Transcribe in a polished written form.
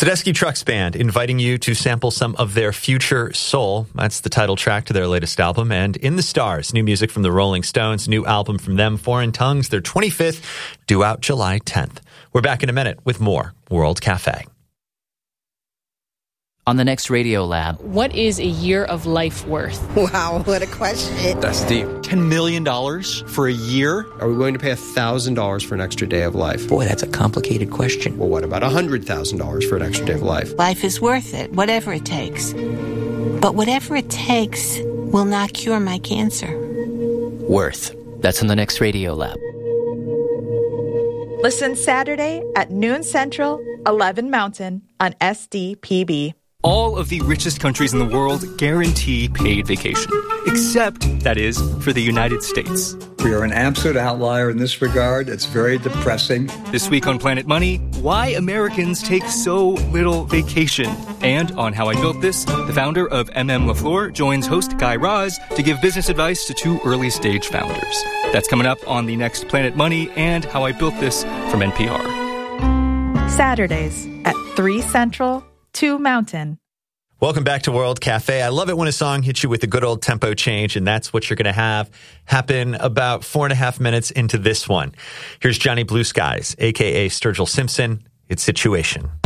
Tedeschi Trucks Band inviting you to sample some of their future soul. That's the title track to their latest album. And In the Stars, new music from the Rolling Stones, new album from them, Foreign Tongues, their 25th, due out July 10th. We're back in a minute with more World Cafe. On the next Radio Lab. What is a year of life worth? Wow, what a question. That's deep. $10 million for a year? Are we willing to pay $1,000 for an extra day of life? Boy, that's a complicated question. Well, what about $100,000 for an extra day of life? Life is worth it, whatever it takes. But whatever it takes will not cure my cancer. Worth. That's on the next Radio Lab. Listen Saturday at noon Central, 11 Mountain on SDPB. All of the richest countries in the world guarantee paid vacation. Except, that is, for the United States. We are an absolute outlier in this regard. It's very depressing. This week on Planet Money, why Americans take so little vacation. And on How I Built This, the founder of LaFleur joins host Guy Raz to give business advice to two early-stage founders. That's coming up on the next Planet Money and How I Built This from NPR. Saturdays at 3 Central, 2 Mountain. Welcome back to World Cafe. I love it when a song hits you with a good old tempo change, and that's what you're going to have happen about 4.5 minutes into this one. Here's Johnny Blue Skies, a.k.a. Sturgill Simpson. It's Situation.